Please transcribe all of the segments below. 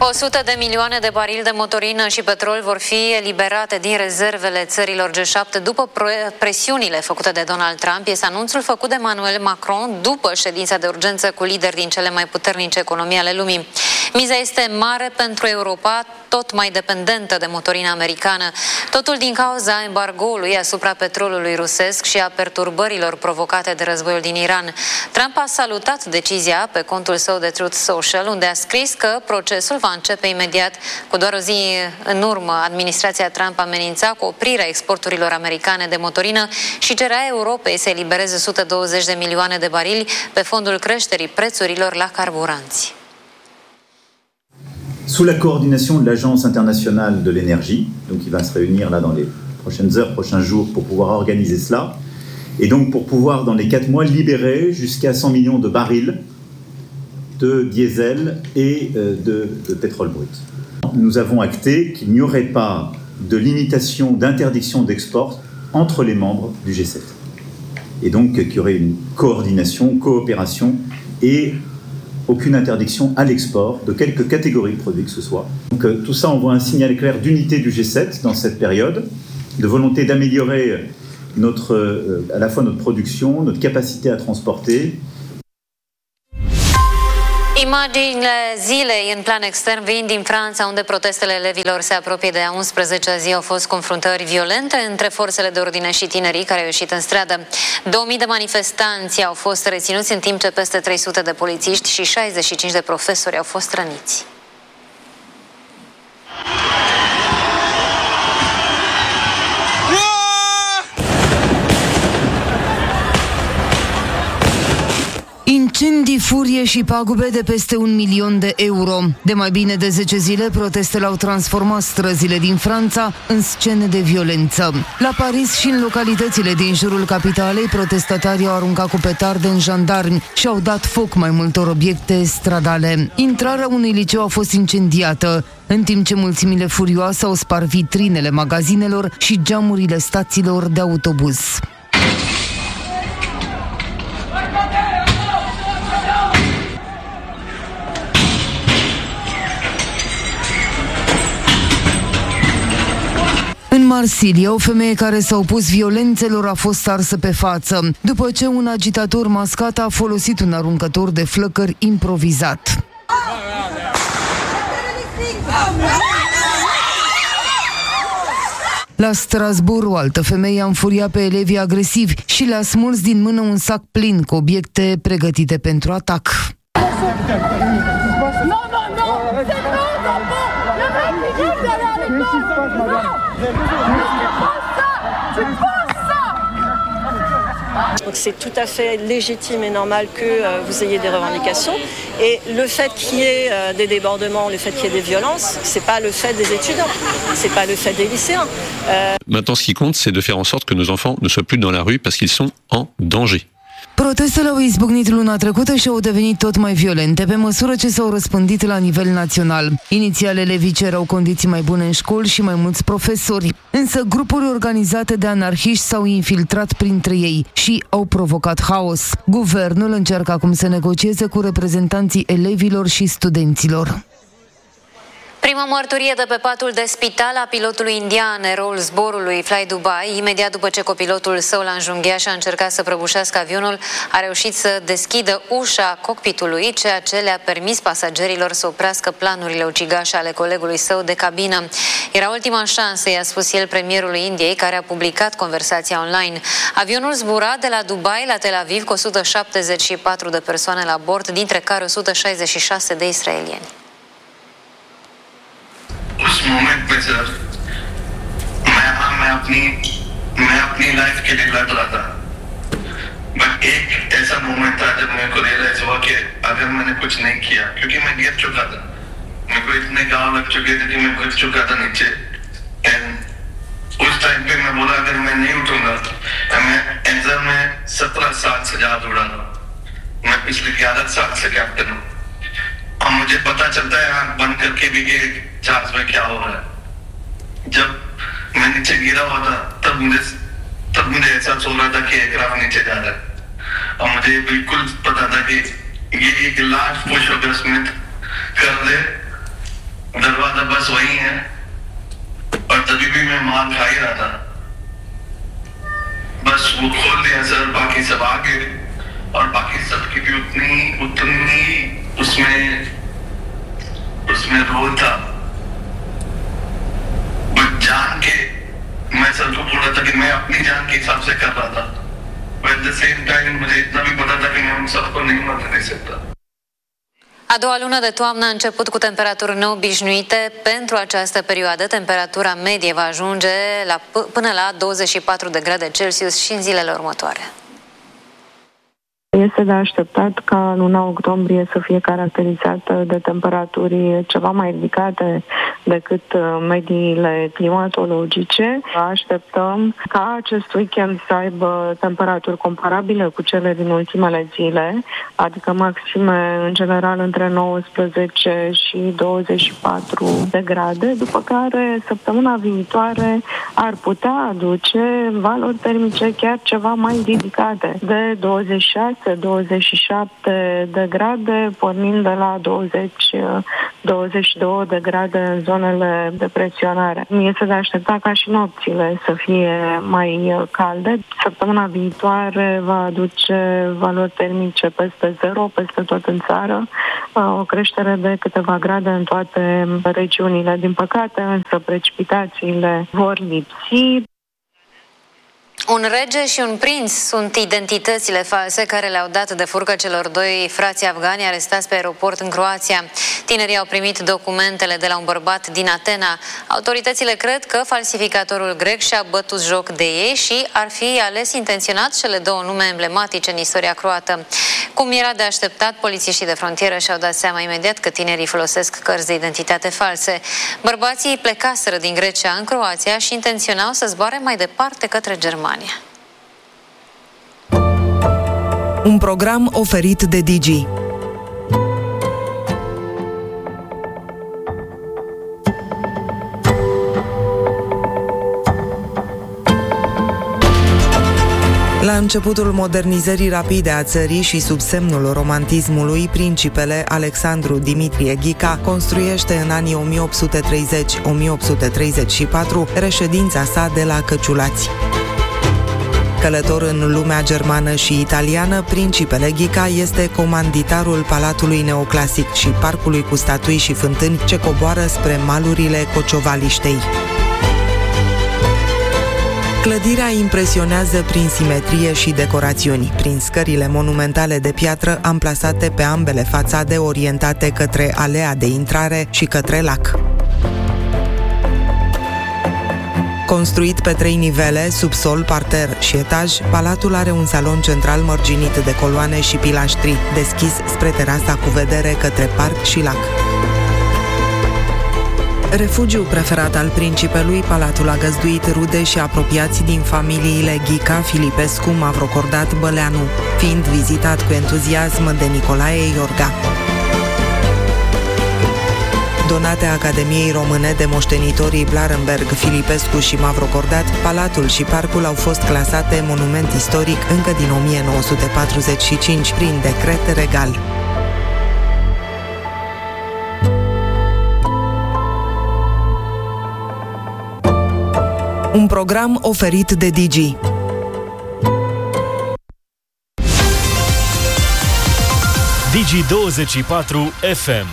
100 de milioane de barili de motorină și petrol vor fi eliberate din rezervele țărilor G7 după presiunile făcute de Donald Trump. Este anunțul făcut de Emmanuel Macron după ședința de urgență cu lideri din cele mai puternice economii ale lumii. Miza este mare pentru Europa, tot mai dependentă de motorina americană. Totul din cauza embargoului asupra petrolului rusesc și a perturbărilor provocate de războiul din Iran. Trump a salutat decizia pe contul său de Truth Social, unde a scris că procesul va începe imediat. Cu doar o zi în urmă, administrația Trump amenința cu oprirea exporturilor americane de motorină și cerea Europei să elibereze 120 de milioane de barili pe fondul creșterii prețurilor la carburanți. Sous la coordination de l'Agence internationale de l'énergie, donc qui va se réunir là dans les prochaines heures, prochains jours pour pouvoir organiser cela, et donc pour pouvoir dans les 4 mois libérer jusqu'à 100 millions de barils de diesel et de pétrole brut. Nous avons acté qu'il n'y aurait pas de limitation, d'interdiction d'export entre les membres du G7. Et donc qu'il y aurait une coordination, coopération et aucune interdiction à l'export de quelque catégorie de produits que ce soit. Donc tout ça envoie un signal clair d'unité du G7 dans cette période, de volonté d'améliorer à la fois notre production, notre capacité à transporter. Imaginile zilei în plan extern vin din Franța, unde protestele elevilor se apropie de a 11-a zi. Au fost confruntări violente între forțele de ordine și tinerii care au ieșit în stradă. 2000 de manifestanți au fost reținuți, în timp ce peste 300 de polițiști și 65 de profesori au fost răniți. Incendii, furie și pagube de peste 1 milion de euro. De mai bine de 10 zile, protestele au transformat străzile din Franța în scene de violență. La Paris și în localitățile din jurul capitalei, protestatarii au aruncat cu petarde în jandarmi și au dat foc mai multor obiecte stradale. Intrarea unui liceu a fost incendiată, în timp ce mulțimile furioase au spart vitrinele magazinelor și geamurile stațiilor de autobuz. În Marsilia, o femeie care s-a opus violențelor a fost arsă pe față, după ce un agitator mascat a folosit un aruncător de flăcări improvizat. La Strasbourg, o altă femeie a înfuriat pe elevii agresivi și le-a smuls din mână un sac plin cu obiecte pregătite pentru atac. Donc c'est tout à fait légitime et normal que vous ayez des revendications. Et le fait qu'il y ait des débordements, le fait qu'il y ait des violences, c'est pas le fait des étudiants, c'est pas le fait des lycéens. Maintenant, ce qui compte, c'est de faire en sorte que nos enfants ne soient plus dans la rue parce qu'ils sont en danger. Protestele au izbucnit luna trecută și au devenit tot mai violente pe măsură ce s-au răspândit la nivel național. Inițial, elevii cerau condiții mai bune în școli și mai mulți profesori, însă grupuri organizate de anarhiști s-au infiltrat printre ei și au provocat haos. Guvernul încearcă acum să negocieze cu reprezentanții elevilor și studenților. Prima mărturie de pe patul de spital a pilotului indian, eroul zborului Fly Dubai. Imediat după ce copilotul său l-a înjunghiat și a încercat să prăbușească avionul, a reușit să deschidă ușa cockpitului, ceea ce le-a permis pasagerilor să oprească planurile ucigașe ale colegului său de cabină. Era ultima șansă, i-a spus el premierului Indiei, care a publicat conversația online. Avionul zbura de la Dubai la Tel Aviv cu 174 de persoane la bord, dintre care 166 de israelieni. उस मोमेंट में सर मैं अपनी लाइफ के लिए लड़ रहा था, बट एक ऐसा मोमेंट था जब मेरे को रियलाइज हुआ कि अगर मैंने कुछ नहीं किया, क्योंकि मैं गिर चुका था, मेरे को इतने घाव लग चुके थे कि मैं गिर चुका था नीचे। एंड उस टाइम पे मैं बोला अगर मैं नहीं उठूंगा, मैं एग्जाम में 17 साल से ज्यादा उड़ा रहा हूँ, मैं पिछले 11 साल से कैप्टन हूँ। अब मुझे पता चलता है आंख बंद करके भी कि चार्ज में क्या हो रहा है। जब मैं नीचे गिरा हुआ था तब मुझे एहसास हो रहा था कि एयरक्राफ्ट नीचे जा रहा है, और मुझे बिल्कुल पता था कि ये एक लास्ट पुश अगर स्मिथ कर दे था, बट जान के मैं सर को बोला था कि मैं अपनी जान के हिसाब से कर रहा था, एट द सेम टाइम मुझे इतना भी पता था कि मैं उन सबको नहीं मरने दे सकता. A doua lună de toamnă a început cu temperaturi neobișnuite. Pentru această perioadă, temperatura medie va ajunge până la 24 de grade Celsius și în zilele următoare. Este de așteptat ca luna octombrie să fie caracterizată de temperaturi ceva mai ridicate decât mediile climatologice. Așteptăm ca acest weekend să aibă temperaturi comparabile cu cele din ultimele zile, adică maxime în general între 19 și 24 de grade, după care săptămâna viitoare ar putea aduce valori termice chiar ceva mai ridicate, de 26-27 de grade, pornind de la 20-22 de grade în zonele de presionare. Este de așteptat ca și nopțile să fie mai calde. Săptămâna viitoare va aduce valori termice peste 0, peste tot în țară, o creștere de câteva grade în toate regiunile. Din păcate, însă, precipitațiile vor lipsi. Un rege și un prinț sunt identitățile false care le-au dat de furcă celor doi frați afgani arestați pe aeroport în Croația. Tinerii au primit documentele de la un bărbat din Atena. Autoritățile cred că falsificatorul grec și-a bătut joc de ei și ar fi ales intenționat cele două nume emblematice în istoria croată. Cum era de așteptat, polițiștii de frontieră și-au dat seama imediat că tinerii folosesc cărți de identitate false. Bărbații plecaseră din Grecia în Croația și intenționau să zboare mai departe către Germania. Un program oferit de Digi. La începutul modernizării rapide a țării și sub semnul romantismului, principele Alexandru Dimitrie Ghica construiește în anii 1830-1834 reședința sa de la Căciulați. Călător în lumea germană și italiană, principele Ghica este comanditarul Palatului Neoclasic și parcului cu statui și fântâni ce coboară spre malurile Cociovaliștei. Clădirea impresionează prin simetrie și decorațiuni, prin scările monumentale de piatră amplasate pe ambele fațade orientate către alea de intrare și către lac. Construit pe 3 nivele, subsol, parter și etaj, palatul are un salon central mărginit de coloane și pilaștri, deschis spre terasa cu vedere către parc și lac. Refugiu preferat al principelui, palatul a găzduit rude și apropiați din familiile Ghica, Filipescu, Mavrocordat, Băleanu, fiind vizitat cu entuziasm de Nicolae Iorga. Donate Academiei Române de moștenitorii Blarenberg, Filipescu și Mavrocordat, palatul și parcul au fost clasate monument istoric încă din 1945 prin decret regal. Un program oferit de Digi. Digi24 FM.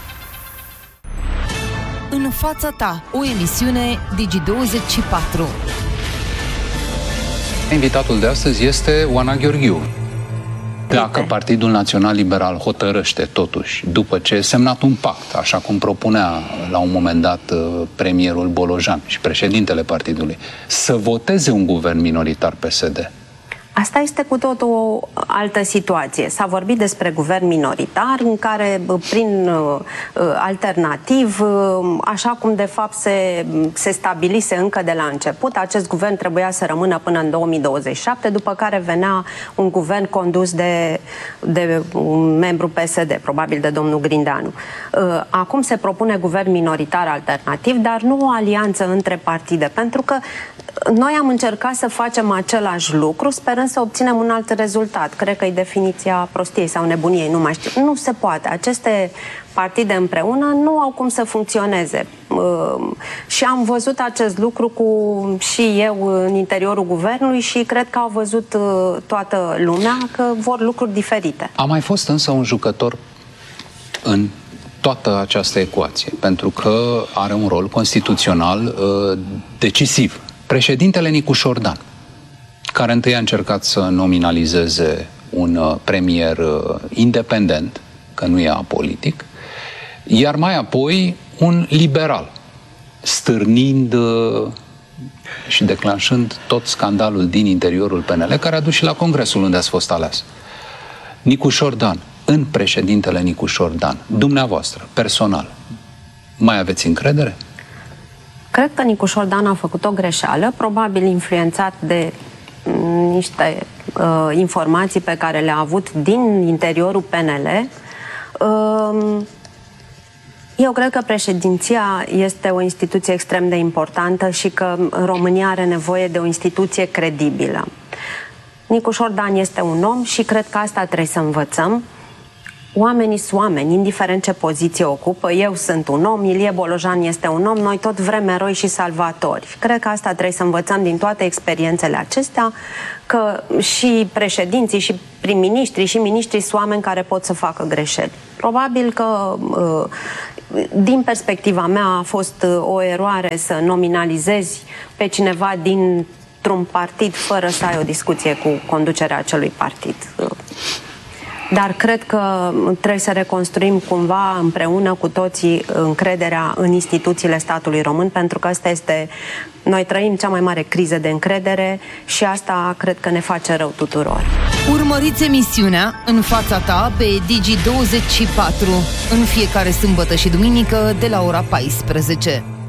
În fața ta, o emisiune Digi24. Invitatul de astăzi este Oana Gheorghiu. Dacă Partidul Național Liberal hotărăște totuși, după ce a semnat un pact, așa cum propunea la un moment dat premierul Bolojan și președintele partidului, să voteze un guvern minoritar PSD. Asta este cu tot o altă situație. S-a vorbit despre guvern minoritar în care, prin alternativ, așa cum de fapt se stabilise încă de la început, acest guvern trebuia să rămână până în 2027, după care venea un guvern condus de un membru PSD, probabil de domnul Grindeanu. Acum se propune guvern minoritar alternativ, dar nu o alianță între partide, pentru că noi am încercat să facem același lucru, sperând să obținem un alt rezultat. Cred că e definiția prostiei sau nebuniei, nu mai știu. Nu se poate. Aceste partide împreună nu au cum să funcționeze. Și am văzut acest lucru și eu în interiorul guvernului și cred că au văzut toată lumea că vor lucruri diferite. A mai fost însă un jucător în toată această ecuație, pentru că are un rol constituțional decisiv. Președintele Nicu Șordan, care întâi a încercat să nominalizeze un premier independent, că nu e apolitic, iar mai apoi un liberal, stârnind și declanșând tot scandalul din interiorul PNL, care a dus și la congresul unde ați fost ales. Nicu Șordan, în președintele Nicu Șordan, dumneavoastră, personal, mai aveți încredere? Cred că Nicu Șordan a făcut o greșeală, probabil influențat de niște informații pe care le-a avut din interiorul PNL. Eu cred că președinția este o instituție extrem de importantă și că România are nevoie de o instituție credibilă. Nicu Șordan este un om și cred că asta trebuie să învățăm. Oamenii sunt oameni, indiferent ce poziție ocupă. Eu sunt un om, Ilie Bolojan este un om, noi tot vrem eroi și salvatori. Cred că asta trebuie să învățăm din toate experiențele acestea, că și președinții, și prim-ministrii, și miniștrii sunt oameni care pot să facă greșeli. Probabil că, din perspectiva mea, a fost o eroare să nominalizezi pe cineva dintr-un partid fără să ai o discuție cu conducerea acelui partid. Dar cred că trebuie să reconstruim cumva împreună cu toții încrederea în instituțiile statului român, pentru că asta este... Noi trăim cea mai mare criză de încredere și asta cred că ne face rău tuturor. Urmăriți emisiunea În fața ta pe Digi24 în fiecare sâmbătă și duminică de la ora 14.